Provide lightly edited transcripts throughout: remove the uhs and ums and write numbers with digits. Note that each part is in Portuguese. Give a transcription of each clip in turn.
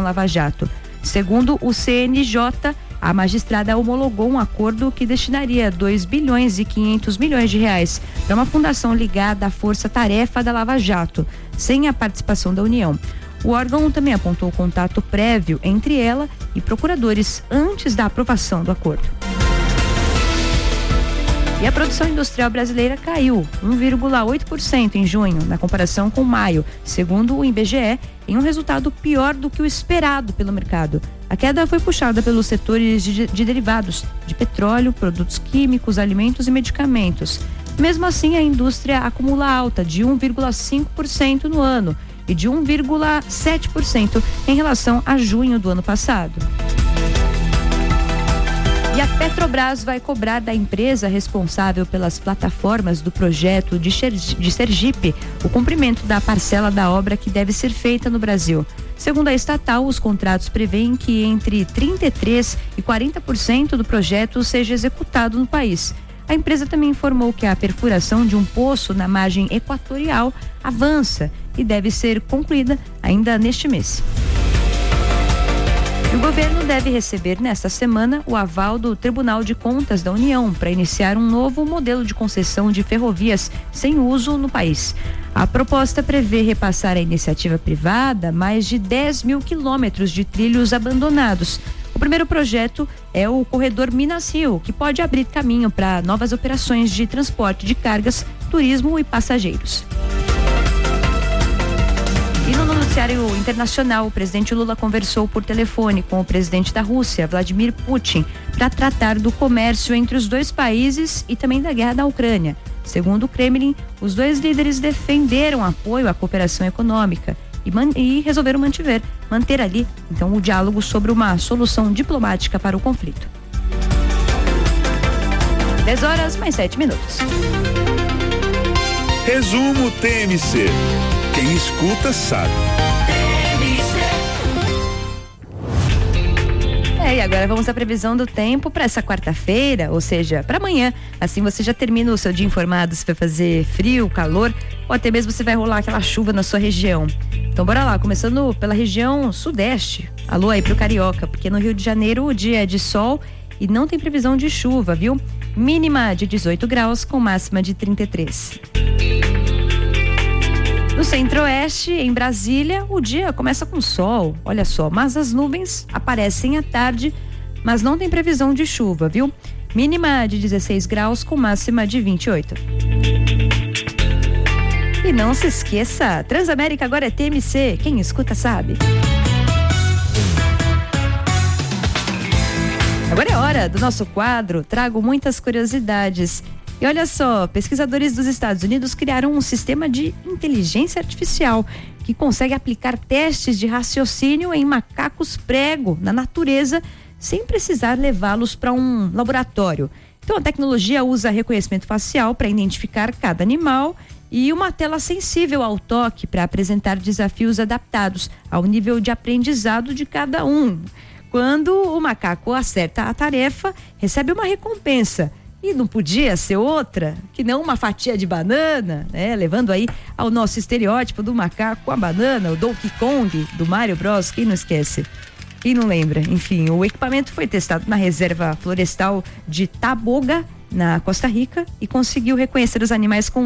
Operação Lava Jato. Segundo o CNJ, a magistrada homologou um acordo que destinaria 2 bilhões e 500 milhões de reais para uma fundação ligada à força-tarefa da Lava Jato, sem a participação da União. O órgão também apontou contato prévio entre ela e procuradores antes da aprovação do acordo. E a produção industrial brasileira caiu 1,8% em junho, na comparação com maio, segundo o IBGE, em um resultado pior do que o esperado pelo mercado. A queda foi puxada pelos setores de derivados, de petróleo, produtos químicos, alimentos e medicamentos. Mesmo assim, a indústria acumula alta de 1,5% no ano e de 1,7% em relação a junho do ano passado. E a Petrobras vai cobrar da empresa responsável pelas plataformas do projeto de Sergipe o cumprimento da parcela da obra que deve ser feita no Brasil. Segundo a estatal, os contratos prevêem que entre 33% e 40% do projeto seja executado no país. A empresa também informou que a perfuração de um poço na margem equatorial avança e deve ser concluída ainda neste mês. O governo deve receber nesta semana o aval do Tribunal de Contas da União para iniciar um novo modelo de concessão de ferrovias sem uso no país. A proposta prevê repassar à iniciativa privada mais de 10 mil quilômetros de trilhos abandonados. O primeiro projeto é o corredor Minas-Rio, que pode abrir caminho para novas operações de transporte de cargas, turismo e passageiros. E no noticiário internacional, o presidente Lula conversou por telefone com o presidente da Rússia, Vladimir Putin, para tratar do comércio entre os dois países e também da guerra da Ucrânia. Segundo o Kremlin, os dois líderes defenderam apoio à cooperação econômica e resolveram manter ali, então, o diálogo sobre uma solução diplomática para o conflito. 10h+7. Resumo TMC. Quem escuta sabe. E agora vamos à previsão do tempo para essa quarta-feira, ou seja, para amanhã. Assim você já termina o seu dia informado se vai fazer frio, calor, ou até mesmo se vai rolar aquela chuva na sua região. Então bora lá, começando pela região sudeste. Alô aí pro carioca, porque no Rio de Janeiro o dia é de sol e não tem previsão de chuva, viu? Mínima de 18 graus com máxima de 33. No centro-oeste, em Brasília, o dia começa com sol, olha só, mas as nuvens aparecem à tarde, mas não tem previsão de chuva, viu? Mínima de 16 graus com máxima de 28. E não se esqueça, Transamérica agora é TMC, quem escuta sabe. Agora é hora do nosso quadro, trago muitas curiosidades. E olha só, pesquisadores dos Estados Unidos criaram um sistema de inteligência artificial que consegue aplicar testes de raciocínio em macacos prego na natureza sem precisar levá-los para um laboratório. Então a tecnologia usa reconhecimento facial para identificar cada animal e uma tela sensível ao toque para apresentar desafios adaptados ao nível de aprendizado de cada um. Quando o macaco acerta a tarefa, recebe uma recompensa. E não podia ser outra que não uma fatia de banana, né? Levando aí ao nosso estereótipo do macaco com a banana, o Donkey Kong do Mario Bros, quem não esquece? Quem não lembra? Enfim, o equipamento foi testado na reserva florestal de Taboga, na Costa Rica, e conseguiu reconhecer os animais com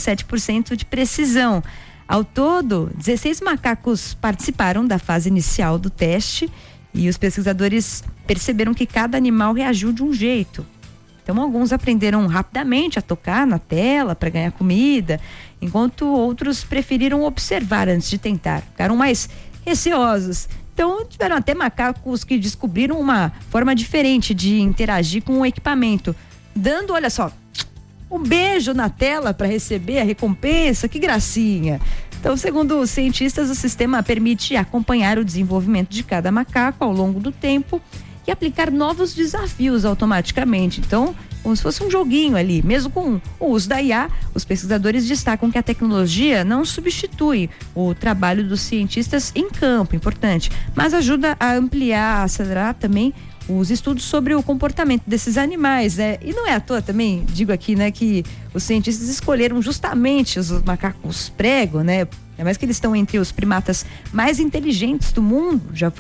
97% de precisão. Ao todo, 16 macacos participaram da fase inicial do teste e os pesquisadores perceberam que cada animal reagiu de um jeito. Então, alguns aprenderam rapidamente a tocar na tela para ganhar comida, enquanto outros preferiram observar antes de tentar, ficaram mais receosos. Então, tiveram até macacos que descobriram uma forma diferente de interagir com o equipamento, dando, olha só, um beijo na tela para receber a recompensa, que gracinha. Então, segundo os cientistas, o sistema permite acompanhar o desenvolvimento de cada macaco ao longo do tempo e aplicar novos desafios automaticamente. Então, como se fosse um joguinho ali. Mesmo com o uso da IA, os pesquisadores destacam que a tecnologia não substitui o trabalho dos cientistas em campo, importante, mas ajuda a ampliar, a acelerar também os estudos sobre o comportamento desses animais, né? E não é à toa também, digo aqui, né, que os cientistas escolheram justamente os macacos prego, né? É mais que eles estão entre os primatas mais inteligentes do mundo, já